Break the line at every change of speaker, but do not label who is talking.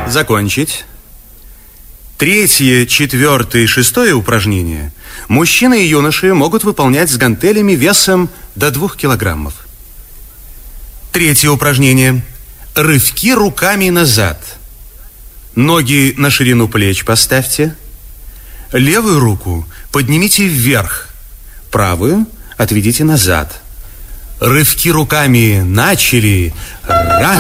Закончить. Третье, четвертое и шестое упражнения мужчины и юноши могут выполнять с гантелями весом до 2 килограммов. Третье упражнение. Рывки руками назад. Ноги на ширину плеч поставьте. Левую руку поднимите вверх. Правую отведите назад. Рывки руками начали. Раз.